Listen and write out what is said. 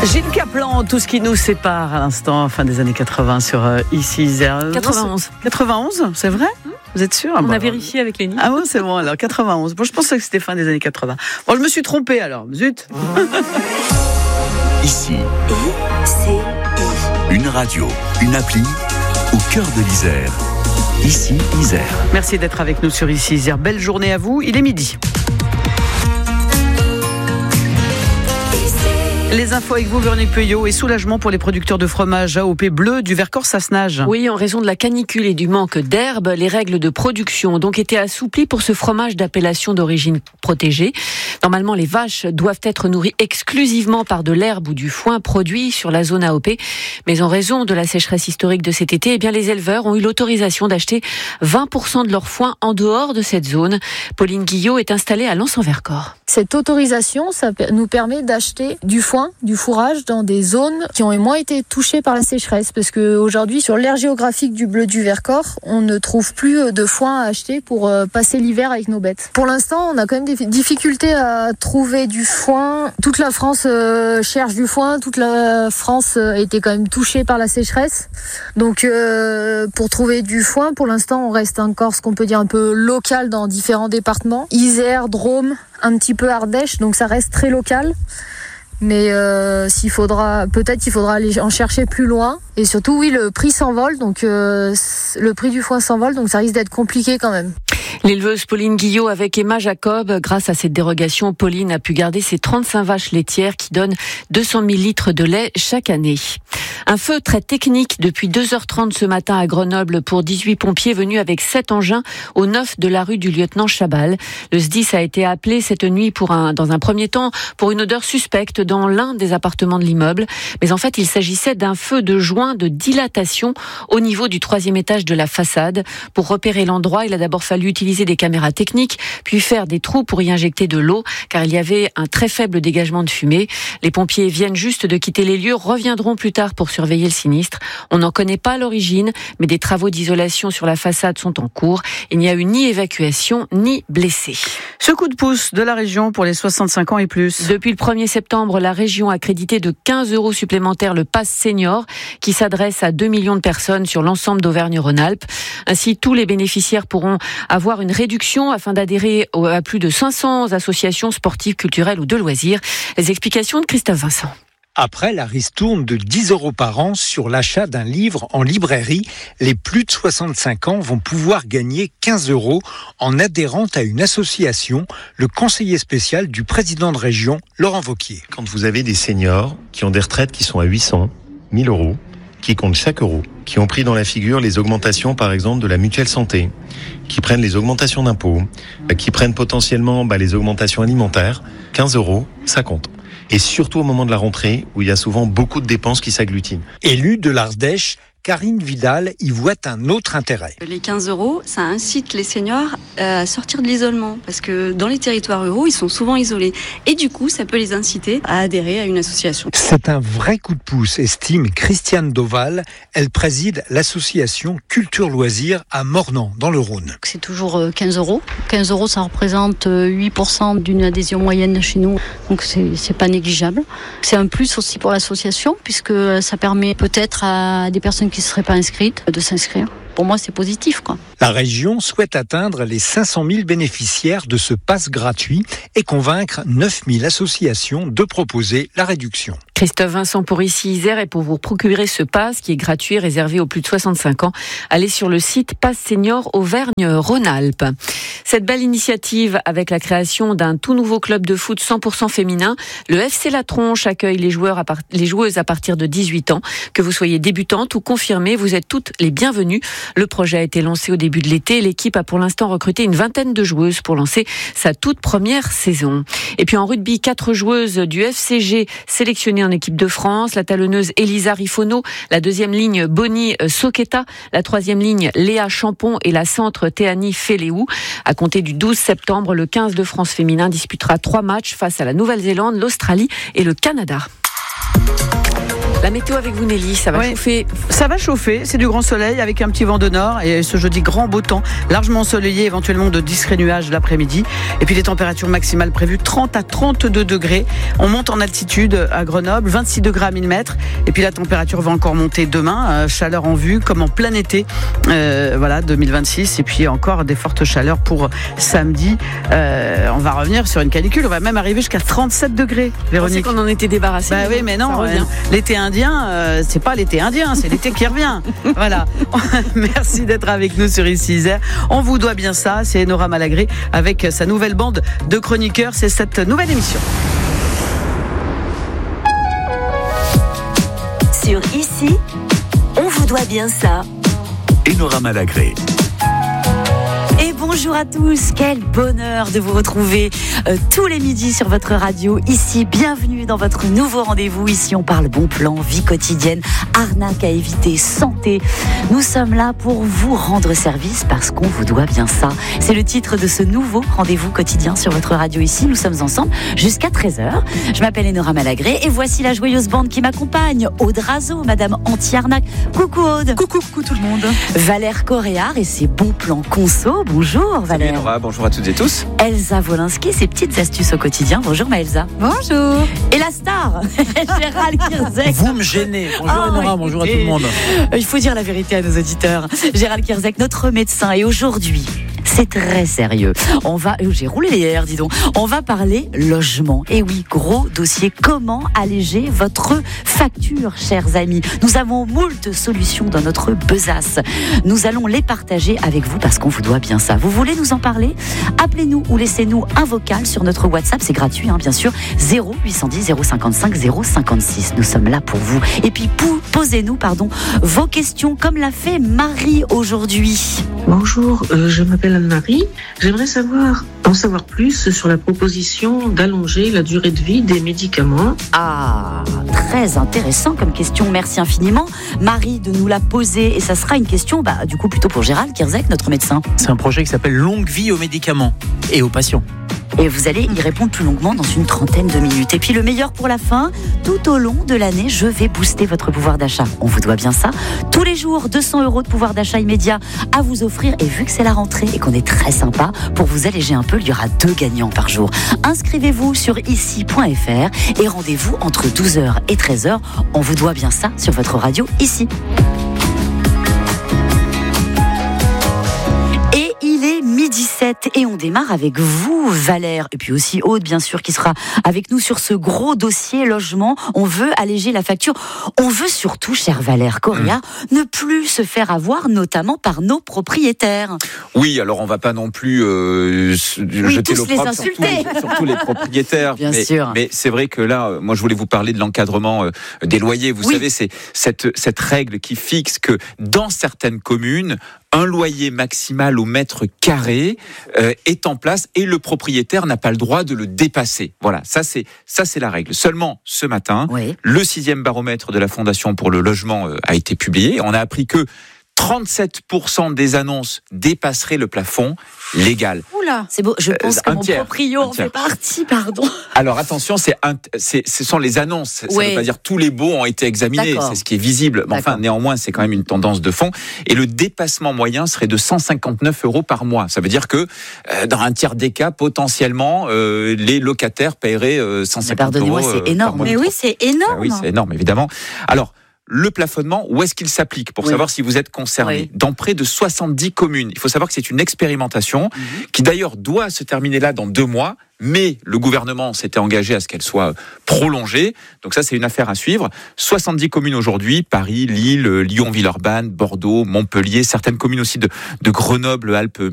Gilles Caplan, tout ce qui nous sépare à l'instant, fin des années 80 sur ici Isère. 91. 91, c'est vrai ? Vous êtes sûr ? On a vérifié avec Lénie. Ah bon, c'est bon alors, 91. Bon, je pensais que c'était fin des années 80. Bon, je me suis trompée alors, zut. Ici, une radio, une appli, au cœur de l'Isère. Ici, Isère. Merci d'être avec nous sur ici Isère. Belle journée à vous, il est midi. Les infos avec vous, Véronique Peuillot, et soulagement pour les producteurs de fromage AOP bleu du Vercors-Sassenage. Oui, en raison de la canicule et du manque d'herbe, les règles de production ont donc été assouplies pour ce fromage d'appellation d'origine protégée. Normalement, les vaches doivent être nourries exclusivement par de l'herbe ou du foin produit sur la zone AOP. Mais en raison de la sécheresse historique de cet été, les éleveurs ont eu l'autorisation d'acheter 20% de leur foin en dehors de cette zone. Pauline Guillot est installée à Lens-en-Vercors. Cette autorisation, ça nous permet d'acheter du foin, du fourrage dans des zones qui ont moins été touchées par la sécheresse. Parce qu'aujourd'hui, sur l'aire géographique du bleu du Vercors, on ne trouve plus de foin à acheter pour passer l'hiver avec nos bêtes. Pour l'instant, on a quand même des difficultés à trouver du foin. Toute la France cherche du foin. Toute la France était quand même touchée par la sécheresse. Donc, pour trouver du foin, pour l'instant, on reste encore ce qu'on peut dire un peu local dans différents départements. Isère, Drôme, un petit peu Ardèche, donc ça reste très local. Mais peut-être qu'il faudra aller en chercher plus loin. Et surtout, oui, le prix s'envole, donc le prix du foin s'envole, donc ça risque d'être compliqué quand même. L'éleveuse Pauline Guillot avec Emma Jacob. Grâce à cette dérogation, Pauline a pu garder ses 35 vaches laitières qui donnent 200 000 litres de lait chaque année. Un feu très technique depuis 2h30 ce matin à Grenoble pour 18 pompiers venus avec 7 engins au 9 de la rue du lieutenant Chabal. Le SDIS a été appelé cette nuit dans un premier temps pour une odeur suspecte dans l'un des appartements de l'immeuble. Mais en fait, il s'agissait d'un feu de joint de dilatation au niveau du 3e étage de la façade. Pour repérer l'endroit, il a d'abord fallu utiliser des caméras techniques, puis faire des trous pour y injecter de l'eau, car il y avait un très faible dégagement de fumée. Les pompiers viennent juste de quitter les lieux, reviendront plus tard pour surveiller le sinistre. On n'en connaît pas l'origine, mais des travaux d'isolation sur la façade sont en cours. Il n'y a eu ni évacuation, ni blessés. Ce coup de pouce de la région pour les 65 ans et plus. Depuis le 1er septembre, la région a crédité de 15 € supplémentaires le pass senior, qui s'adresse à 2 millions de personnes sur l'ensemble d'Auvergne-Rhône-Alpes. Ainsi, tous les bénéficiaires pourront avoir une réduction afin d'adhérer à plus de 500 associations sportives, culturelles ou de loisirs. Les explications de Christophe Vincent. Après la ristourne de 10 € par an sur l'achat d'un livre en librairie, les plus de 65 ans vont pouvoir gagner 15 € en adhérant à une association, le conseiller spécial du président de région, Laurent Wauquiez. Quand vous avez des seniors qui ont des retraites qui sont à 800, 1000 €, qui comptent chaque euro, qui ont pris dans la figure les augmentations par exemple de la mutuelle santé, qui prennent les augmentations d'impôts, qui prennent potentiellement les augmentations alimentaires, 15 €, ça compte. Et surtout au moment de la rentrée, où il y a souvent beaucoup de dépenses qui s'agglutinent. Élue de l'Ardèche, Karine Vidal y voit un autre intérêt. Les 15 €, ça incite les seniors à sortir de l'isolement, parce que dans les territoires ruraux, ils sont souvent isolés. Et du coup, ça peut les inciter à adhérer à une association. C'est un vrai coup de pouce, estime Christiane Doval. Elle préside l'association Culture Loisirs à Mornan, dans le Rhône. C'est toujours 15 €. 15 €, ça représente 8% d'une adhésion moyenne chez nous. Donc c'est pas négligeable. C'est un plus aussi pour l'association, puisque ça permet peut-être à des personnes qui ne seraient pas inscrites de s'inscrire. Pour moi, c'est positif, quoi. La région souhaite atteindre les 500 000 bénéficiaires de ce pass gratuit et convaincre 9 000 associations de proposer la réduction. Christophe Vincent pour ici Isère, et pour vous procurer ce pass qui est gratuit, réservé aux plus de 65 ans, allez sur le site Pass Senior Auvergne-Rhône-Alpes. Cette belle initiative avec la création d'un tout nouveau club de foot 100% féminin, le FC La Tronche accueille les joueuses à partir de 18 ans. Que vous soyez débutante ou confirmée, vous êtes toutes les bienvenues. Le projet a été lancé au début de l'été. L'équipe a pour l'instant recruté une vingtaine de joueuses pour lancer sa toute première saison. Et puis en rugby, 4 joueuses du FCG sélectionnées en équipe de France. La talonneuse Elisa Rifono, la deuxième ligne Bonnie Soqueta, la troisième ligne Léa Champon et la centre Théani Féléou. À compter du 12 septembre, le 15 de France féminin disputera 3 matchs face à la Nouvelle-Zélande, l'Australie et le Canada. La météo avec vous, Nelly, ça va chauffer. Ça va chauffer, c'est du grand soleil avec un petit vent de nord et ce jeudi grand beau temps, largement ensoleillé, éventuellement de discrets nuages l'après-midi. Et puis les températures maximales prévues 30 à 32 degrés. On monte en altitude à Grenoble, 26 degrés à 1000 mètres. Et puis la température va encore monter demain, chaleur en vue comme en plein été, 2026. Et puis encore des fortes chaleurs pour samedi. On va revenir sur une canicule, on va même arriver jusqu'à 37 degrés, Véronique. On sait qu'on en était débarrassé. Oui, mais non, l'été indien, c'est pas l'été indien, c'est l'été qui revient. Voilà. Merci d'être avec nous sur Ici Isère. On vous doit bien ça. C'est Nora Malagré avec sa nouvelle bande de chroniqueurs. C'est cette nouvelle émission. Sur Ici, on vous doit bien ça. Et Nora Malagré. Et bonjour à tous, quel bonheur de vous retrouver tous les midis sur votre radio. Ici, bienvenue dans votre nouveau rendez-vous. Ici, on parle bon plan, vie quotidienne, arnaque à éviter, santé. Nous sommes là pour vous rendre service parce qu'on vous doit bien ça. C'est le titre de ce nouveau rendez-vous quotidien sur votre radio. Ici, nous sommes ensemble jusqu'à 13h. Je m'appelle Nora Malagré et voici la joyeuse bande qui m'accompagne. Aude Razo, Madame Anti-Arnaque. Coucou Aude. Coucou tout le monde. Valère Coréard et ses bons plans conso. Bonjour Valère. Salut Nora, bonjour à toutes et tous. Elsa Wolinski, ses petites astuces au quotidien. Bonjour Elsa. Bonjour. Et la star, Gérald Kierzek. Vous me gênez. Bonjour Nora, bonjour à tout le monde. Il faut dire la vérité à nos auditeurs. Gérald Kierzek, notre médecin, et aujourd'hui, c'est très sérieux. J'ai roulé les airs, dis donc. On va parler logement. Et oui, gros dossier. Comment alléger votre facture, chers amis? Nous avons moult solutions dans notre besace. Nous allons les partager avec vous parce qu'on vous doit bien ça. Vous voulez nous en parler? Appelez-nous ou laissez-nous un vocal sur notre WhatsApp. C'est gratuit, bien sûr. 0810 055 056. Nous sommes là pour vous. Et puis, posez-nous, vos questions comme l'a fait Marie aujourd'hui. Bonjour, je m'appelle Anne-Marie. J'aimerais en savoir plus sur la proposition d'allonger la durée de vie des médicaments. Ah, très intéressant comme question. Merci infiniment, Marie, de nous la poser. Et ça sera une question, du coup, plutôt pour Gérald Kierzek, notre médecin. C'est un projet qui s'appelle Longue vie aux médicaments et aux patients. Et vous allez y répondre plus longuement dans une trentaine de minutes. Et puis le meilleur pour la fin, tout au long de l'année, je vais booster votre pouvoir d'achat. On vous doit bien ça. Tous les jours, 200 € de pouvoir d'achat immédiat à vous offrir. Et vu que c'est la rentrée et qu'on est très sympa, pour vous alléger un peu, il y aura 2 gagnants par jour. Inscrivez-vous sur ici.fr et rendez-vous entre 12h et 13h. On vous doit bien ça sur votre radio Ici. Midi 7 et on démarre avec vous Valère et puis aussi Aude bien sûr qui sera avec nous sur ce gros dossier logement. On veut alléger la facture, on veut surtout, cher Valère Coréard, ne plus se faire avoir notamment par nos propriétaires. Oui, alors on va pas non plus jeter l'opprobre sur tous les propriétaires. Bien sûr. Mais c'est vrai que là, moi je voulais vous parler de l'encadrement des loyers. Vous savez, c'est cette règle qui fixe que dans certaines communes, un loyer maximal au mètre carré est en place et le propriétaire n'a pas le droit de le dépasser. Voilà, ça c'est la règle. Seulement ce matin, le 6e baromètre de la Fondation pour le logement a été publié. On a appris que 37% des annonces dépasseraient le plafond légal. Oula, c'est beau. Je pense que mon proprio en fait partie, pardon. Alors attention, ce sont les annonces. Ça ne veut pas dire tous les baux ont été examinés. C'est ce qui est visible. Mais enfin, néanmoins, c'est quand même une tendance de fond. Et le dépassement moyen serait de 159 € par mois. Ça veut dire que dans un tiers des cas, potentiellement, les locataires paieraient 150 €. Pardonnez-moi, c'est énorme. Mais oui, c'est énorme. Oui, c'est énorme, évidemment. Alors, le plafonnement, où est-ce qu'il s'applique pour savoir si vous êtes concerné? Dans près de 70 communes. Il faut savoir que c'est une expérimentation qui d'ailleurs doit se terminer là dans 2 mois, mais le gouvernement s'était engagé à ce qu'elle soit prolongée. Donc ça, c'est une affaire à suivre. 70 communes aujourd'hui, Paris, Lille, Lyon, Villeurbanne, Bordeaux, Montpellier, certaines communes aussi de Grenoble, Alpes,